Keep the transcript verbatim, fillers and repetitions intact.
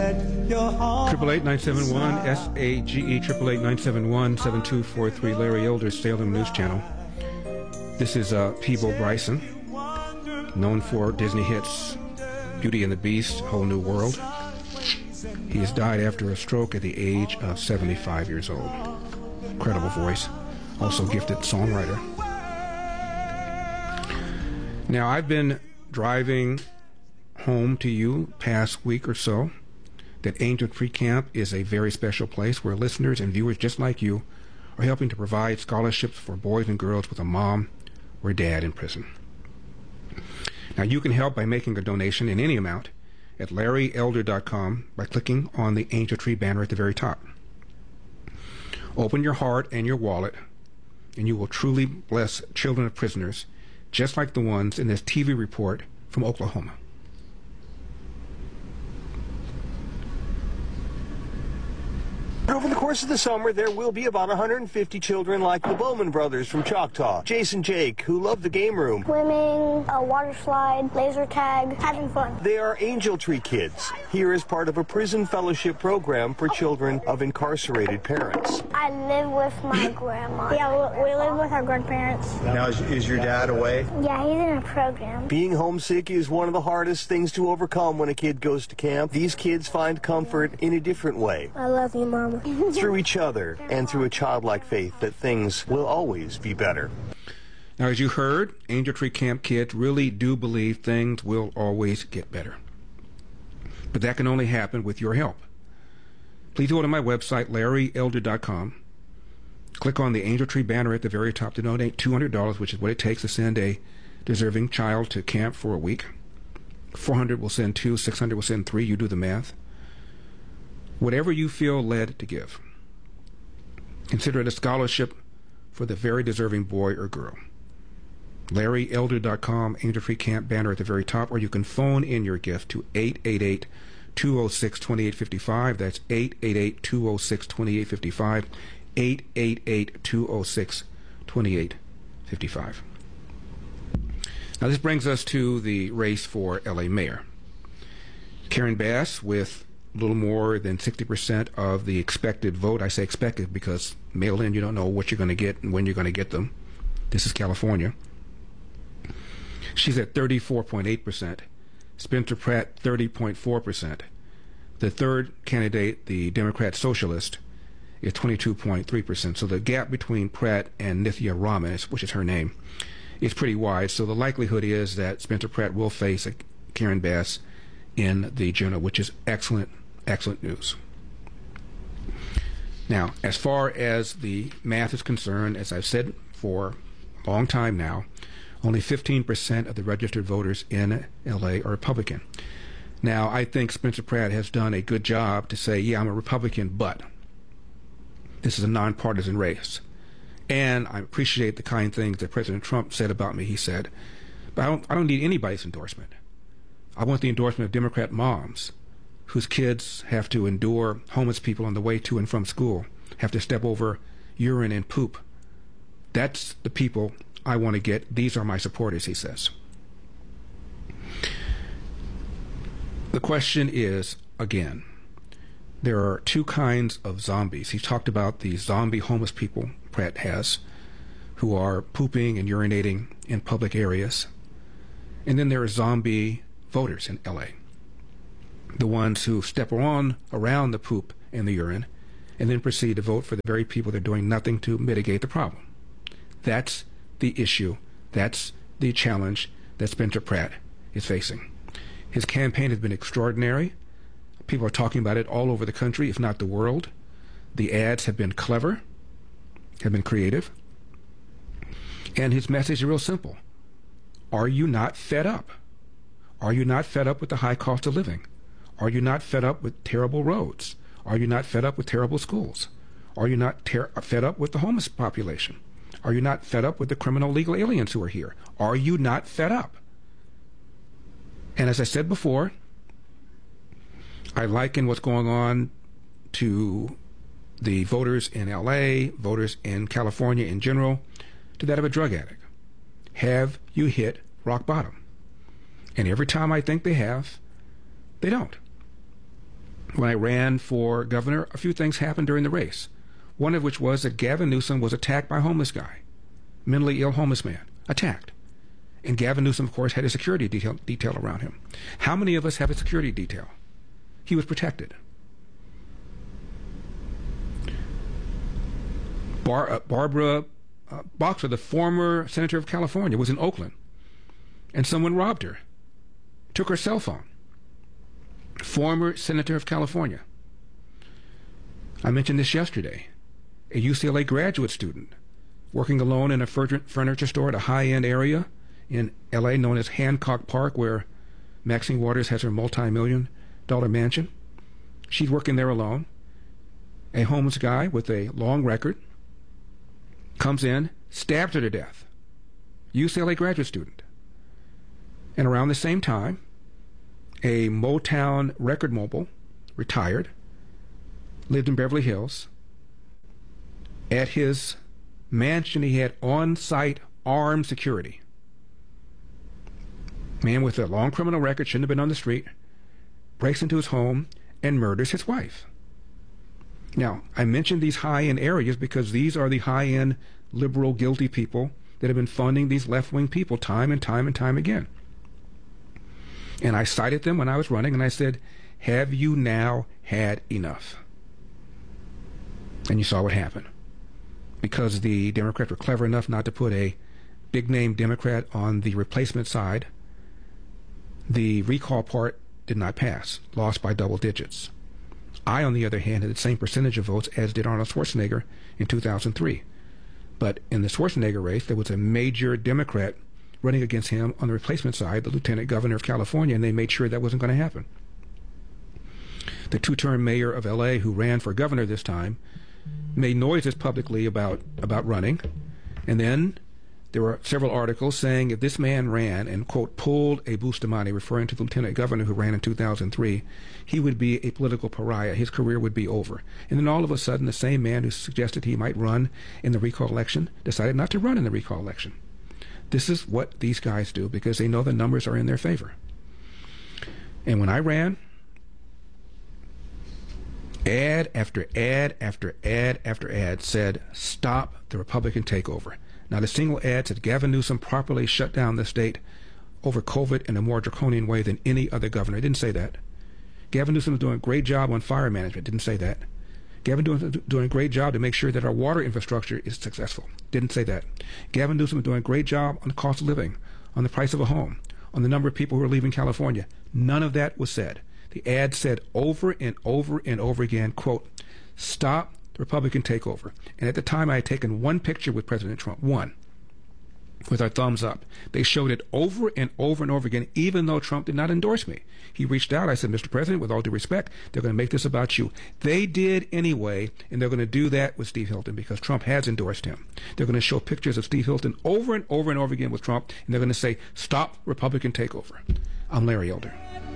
Triple eight nine seven one S A G E triple eight nine seven one seven two four three. Larry Elder's Salem News Channel. This is uh, Peebo Bryson, known for Disney hits Beauty and the Beast, Whole New World. He has died after a stroke at the age of seventy-five years old. Incredible voice, also gifted songwriter. Now, I've been driving home to you past week or so that Angel Tree Camp is a very special place where listeners and viewers just like you are helping to provide scholarships for boys and girls with a mom or dad in prison. Now, you can help by making a donation in any amount at larry elder dot com by clicking on the Angel Tree banner at the very top. Open your heart and your wallet, and you will truly bless children of prisoners, just like the ones in this T V report from Oklahoma. Over the course of the summer, there will be about one hundred fifty children like the Bowman brothers from Choctaw, Jason Jake, who love the game room. Swimming, a water slide, laser tag, having fun. They are Angel Tree kids, here as part of a prison fellowship program for children of incarcerated parents. I live with my grandma. Yeah, we live with our grandparents. Now, is, is your dad away? Yeah, he's in a program. Being homesick is one of the hardest things to overcome when a kid goes to camp. These kids find comfort in a different way. I love you, Mama. Through each other and through a childlike faith that things will always be better. Now, as you heard, Angel Tree Camp kids really do believe things will always get better. But that can only happen with your help. Please go to my website, larry elder dot com. Click on the Angel Tree banner at the very top to donate two hundred dollars, which is what it takes to send a deserving child to camp for a week. four hundred will send two, six hundred will send three. You do the math. Whatever you feel led to give, consider it a scholarship for the very deserving boy or girl. larry elder dot com, Angel Tree Camp banner at the very top, or you can phone in your gift to eight eight eight, two oh six, two eight five five. That's eight eight eight, two oh six, two eight five five, eight eight eight, two oh six, two eight five five. Now, this brings us to the race for L A mayor. Karen Bass, with a little more than sixty percent of the expected vote. I say expected because mail-in, you don't know what you're going to get and when you're going to get them. This is California. She's at thirty-four point eight percent. Spencer Pratt, thirty point four percent. The third candidate, the Democrat Socialist, is twenty-two point three percent. So the gap between Pratt and Nithya Raman, which is her name, is pretty wide. So the likelihood is that Spencer Pratt will face a Karen Bass in the general, which is excellent Excellent news. Now, as far as the math is concerned, as I've said for a long time now, only fifteen percent of the registered voters in L A are Republican. Now, I think Spencer Pratt has done a good job to say, yeah, I'm a Republican, but this is a nonpartisan race. And I appreciate the kind things that President Trump said about me, he said, but I don't, I don't need anybody's endorsement. I want the endorsement of Democrat moms whose kids have to endure homeless people on the way to and from school, have to step over urine and poop. That's the people I want to get. These are my supporters, he says. The question is, again, there are two kinds of zombies. He talked about the zombie homeless people Pratt has, who are pooping and urinating in public areas. And then there are zombie voters in L A, the ones who step on around the poop and the urine and then proceed to vote for the very people that are doing nothing to mitigate the problem. That's the issue. That's the challenge that Spencer Pratt is facing. His campaign has been extraordinary. People are talking about it all over the country, if not the world. The ads have been clever, have been creative. And his message is real simple. Are you not fed up? Are you not fed up with the high cost of living? Are you not fed up with terrible roads? Are you not fed up with terrible schools? Are you not ter- fed up with the homeless population? Are you not fed up with the criminal legal aliens who are here? Are you not fed up? And as I said before, I liken what's going on to the voters in L A, voters in California in general, to that of a drug addict. Have you hit rock bottom? And every time I think they have, they don't. when I ran for governor, a few things happened during the race. One of which was that Gavin Newsom was attacked by a homeless guy, mentally ill homeless man, attacked. And Gavin Newsom, of course, had a security detail, detail around him. How many of us have a security detail? He was protected. Bar, uh, Barbara uh, Boxer, the former senator of California, was in Oakland, and someone robbed her, took her cell phone. Former senator of California. I mentioned this yesterday. A U C L A graduate student working alone in a furniture store at a high-end area in L A known as Hancock Park, where Maxine Waters has her multi-million dollar mansion. She's working there alone. A homeless guy with a long record comes in, stabs her to death. U C L A graduate student. And around the same time, a Motown record mogul, retired, lived in Beverly Hills. At his mansion, he had on-site armed security. Man with a long criminal record, shouldn't have been on the street, breaks into his home and murders his wife. Now, I mentioned these high-end areas because these are the high-end liberal guilty people that have been funding these left-wing people time and time and time again. And I cited them when I was running, and I said, have you now had enough? And you saw what happened. Because the Democrats were clever enough not to put a big-name Democrat on the replacement side, the recall part did not pass, lost by double digits. I, on the other hand, had the same percentage of votes as did Arnold Schwarzenegger in two thousand three. But in the Schwarzenegger race, there was a major Democrat running against him on the replacement side, the lieutenant governor of California, and they made sure that wasn't going to happen. The two-term mayor of L A, who ran for governor this time, made noises publicly about, about running, and then there were several articles saying if this man ran and, quote, pulled a Bustamante, referring to the lieutenant governor who ran in two thousand three, he would be a political pariah. His career would be over. And then all of a sudden, the same man who suggested he might run in the recall election decided not to run in the recall election. This is what these guys do because they know the numbers are in their favor. And when I ran, ad after ad after ad after ad said, stop the Republican takeover. Not a single ad said Gavin Newsom properly shut down the state over COVID in a more draconian way than any other governor. It didn't say that. Gavin Newsom is doing a great job on fire management. Didn't say that. Gavin doing, doing a great job to make sure that our water infrastructure is successful. Didn't say that. Gavin Newsom is doing a great job on the cost of living, on the price of a home, on the number of people who are leaving California. None of that was said. The ad said over and over and over again, quote, stop the Republican takeover. And at the time, I had taken one picture with President Trump, one, with our thumbs up. They showed it over and over and over again, even though Trump did not endorse me. He reached out. I said, Mister President, with all due respect, they're going to make this about you. They did anyway, and they're going to do that with Steve Hilton because Trump has endorsed him. They're going to show pictures of Steve Hilton over and over and over again with Trump, and they're going to say, stop Republican takeover. I'm Larry Elder.